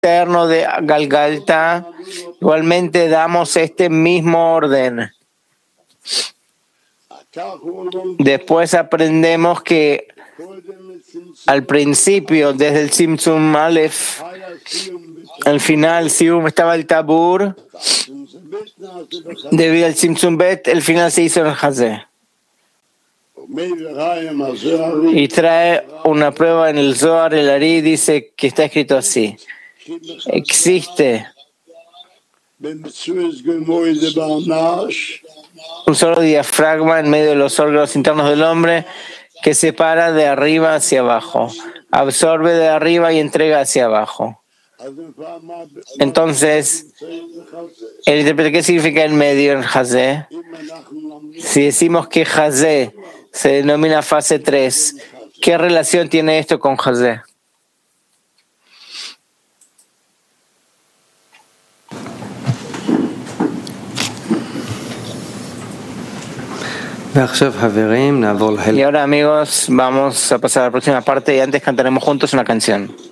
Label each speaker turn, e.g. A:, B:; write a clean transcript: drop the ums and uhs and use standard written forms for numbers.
A: interno de Galgalta, igualmente damos este mismo orden. Después aprendemos que al principio, desde el Tzimtzum Aleph, al final, Sium estaba el Tabur, debido al Tzimtzum Bet, el final se hizo en el Hazé. Y trae una prueba en el Zohar, el Ari dice que está escrito así. Existe un solo diafragma en medio de los órganos internos del hombre que separa de arriba hacia abajo, absorbe de arriba y entrega hacia abajo. Entonces, el intérprete, ¿qué significa en medio en Hazé? Si decimos que Hazé se denomina fase 3, ¿qué relación tiene esto con Hazé? Y ahora, amigos, vamos a pasar a la próxima parte y antes cantaremos juntos una canción.